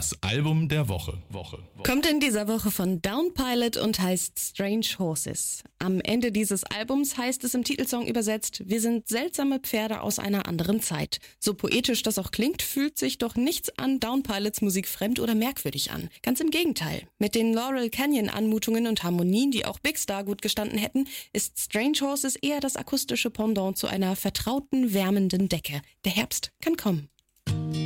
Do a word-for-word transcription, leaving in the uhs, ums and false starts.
Das Album der Woche. Woche. Woche. Kommt in dieser Woche von Downpilot und heißt Strange Horses. Am Ende dieses Albums heißt es im Titelsong übersetzt: Wir sind seltsame Pferde aus einer anderen Zeit. So poetisch das auch klingt, fühlt sich doch nichts an Downpilots Musik fremd oder merkwürdig an. Ganz im Gegenteil. Mit den Laurel Canyon Anmutungen und Harmonien, die auch Big Star gut gestanden hätten, ist Strange Horses eher das akustische Pendant zu einer vertrauten, wärmenden Decke. Der Herbst kann kommen.